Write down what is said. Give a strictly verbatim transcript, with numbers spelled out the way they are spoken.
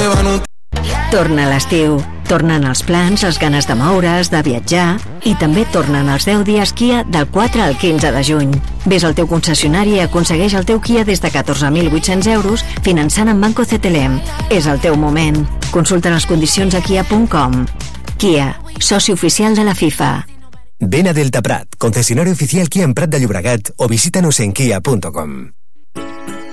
Torna l'estiu. Tornen els plans, les ganes de moure's, de viatjar, i també tornen els deu dies Kia del quatre al quinze de juny. Ves al teu concessionari i aconsegueix el teu Kia des de catorze mil vuit-cents euros finançant amb Banco C T L M. És el teu moment. Consulta les condicions a kia punt com. Kia, soci oficial de la FIFA. Ven a Delta Prat, concesionario oficial Kia en Prat de Llobregat, o visítanos en kia punto com.